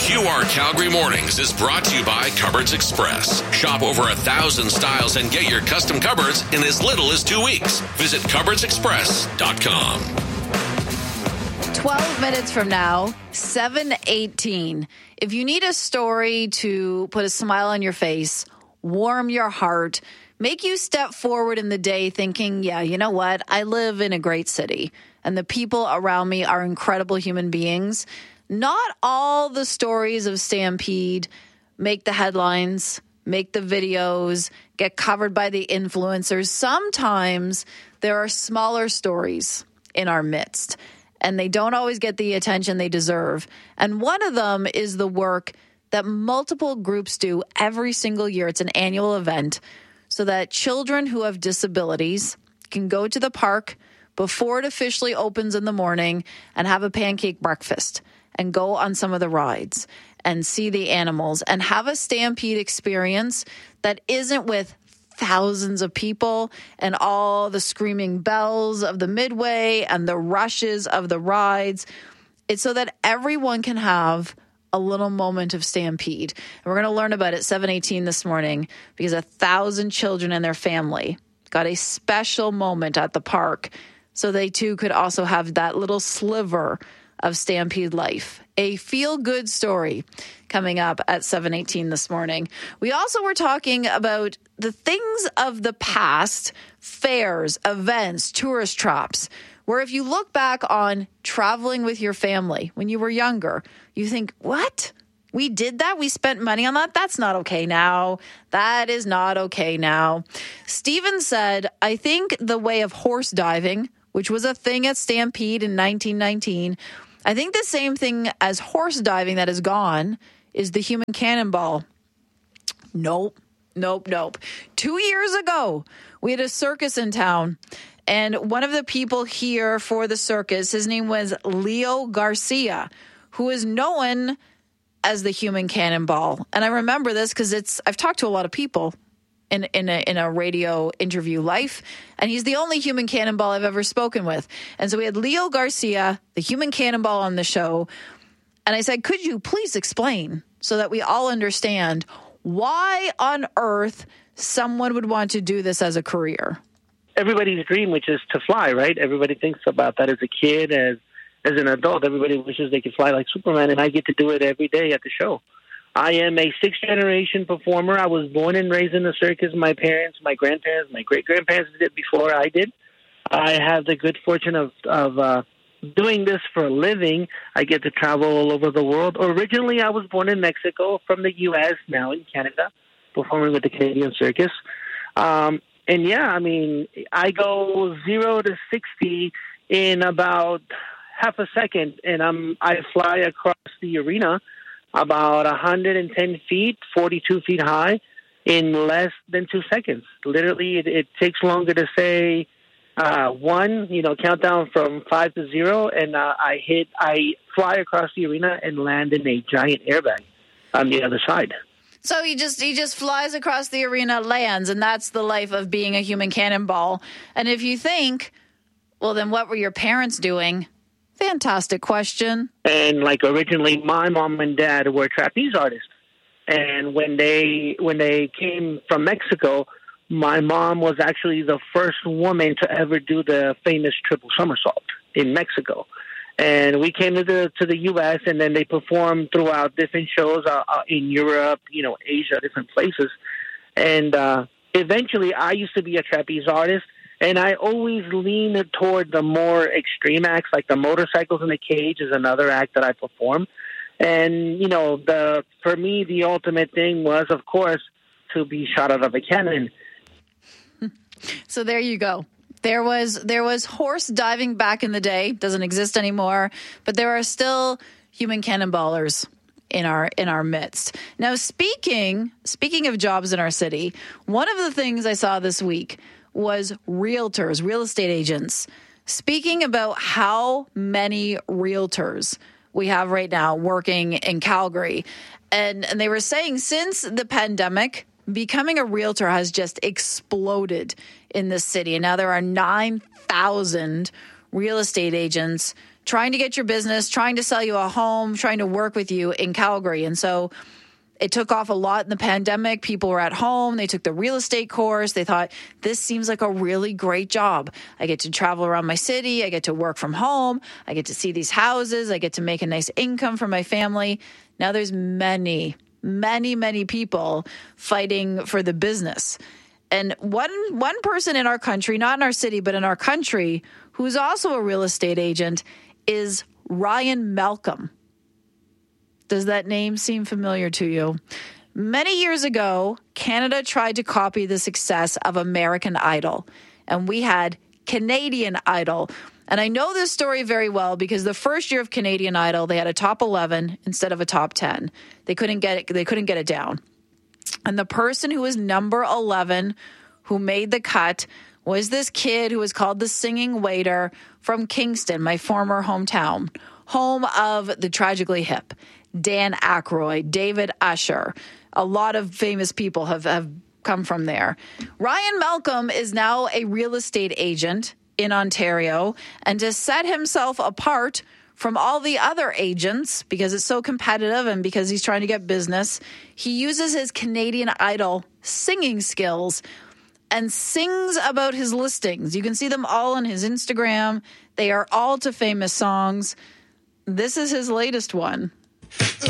QR Calgary Mornings is brought to you by Cupboards Express. Shop over 1,000 styles and get your custom cupboards in as little as 2 weeks. Visit cupboardsexpress.com. 12 minutes from now, 7:18. If you need a story to put a smile on your face, warm your heart, make you step forward in the day thinking, yeah, you know what? I live in a great city and the people around me are incredible human beings. Not all the stories of Stampede make the headlines, make the videos, get covered by the influencers. Sometimes there are smaller stories in our midst, and they don't always get the attention they deserve. And one of them is the work that multiple groups do every single year. It's an annual event so that children who have disabilities can go to the park before it officially opens in the morning and have a pancake breakfast and go on some of the rides and see the animals and have a Stampede experience that isn't with thousands of people and all the screaming bells of the midway and the rushes of the rides. It's so that everyone can have a little moment of Stampede. And we're going to learn about it 7:18 this morning because 1,000 children and their family got a special moment at the park so they too could also have that little sliver of Stampede life. A feel-good story coming up at 7:18 this morning. We also were talking about the things of the past, fairs, events, tourist traps, where if you look back on traveling with your family when you were younger, you think, what? We did that? We spent money on that? That's not okay now. That is not okay now. Steven said, I think the way of horse diving, which was a thing at Stampede in 1919, I think the same thing as horse diving that is gone is the human cannonball. Nope. 2 years ago, we had a circus in town. And one of the people here for the circus, his name was Leo Garcia, who is known as the human cannonball. And I remember this because I've talked to a lot of people in a radio interview life, and he's the only human cannonball I've ever spoken with. And so we had Leo Garcia, the human cannonball, on the show. And I said, could you please explain so that we all understand why on earth someone would want to do this as a career? Everybody's dream, which is to fly, right? Everybody thinks about that as a kid, as an adult. Everybody wishes they could fly like Superman, and I get to do it every day at the show. I am a sixth-generation performer. I was born and raised in the circus. My parents, my grandparents, my great-grandparents did it before I did. I have the good fortune of doing this for a living. I get to travel all over the world. Originally, I was born in Mexico, from the U.S., now in Canada, performing with the Canadian Circus. And yeah, I mean, I go 0 to 60 in about half a second, and I fly across the arena about 110 feet, 42 feet high, in less than 2 seconds. Literally, it takes longer to say one, countdown from 5 to 0, and I fly across the arena and land in a giant airbag on the other side. So he just flies across the arena, lands, and that's the life of being a human cannonball. And if you think, well, then what were your parents doing? Fantastic question. And originally, my mom and dad were trapeze artists. And when they came from Mexico, my mom was actually the first woman to ever do the famous triple somersault in Mexico. And we came to the U.S., and then they performed throughout different shows in Europe, Asia, different places. And eventually, I used to be a trapeze artist, and I always lean toward the more extreme acts, like the motorcycles in the cage is another act that I perform. And, for me, the ultimate thing was, of course, to be shot out of a cannon. So there you go. There was horse diving back in the day. Doesn't exist anymore, but there are still human cannonballers in our midst. Now, speaking of jobs in our city, one of the things I saw this week was realtors, real estate agents, speaking about how many realtors we have right now working in Calgary. And they were saying since the pandemic, becoming a realtor has just exploded in this city. And now there are 9,000 real estate agents trying to get your business, trying to sell you a home, trying to work with you in Calgary. And so it took off a lot in the pandemic. People were at home. They took the real estate course. They thought, this seems like a really great job. I get to travel around my city. I get to work from home. I get to see these houses. I get to make a nice income for my family. Now there's many people fighting for the business. And one person in our country, not in our city, but in our country, who's also a real estate agent is Ryan Malcolm. Does that name seem familiar to you? Many years ago, Canada tried to copy the success of American Idol, and we had Canadian Idol. And I know this story very well because the first year of Canadian Idol, they had a top 11 instead of a top 10. They couldn't get it down. And the person who was number 11, who made the cut, was this kid who was called the Singing Waiter from Kingston, my former hometown, home of the Tragically Hip. Dan Aykroyd, David Usher. A lot of famous people have come from there. Ryan Malcolm is now a real estate agent in Ontario, and to set himself apart from all the other agents, because it's so competitive and because he's trying to get business, he uses his Canadian Idol singing skills and sings about his listings. You can see them all on his Instagram. They are all to famous songs. This is his latest one.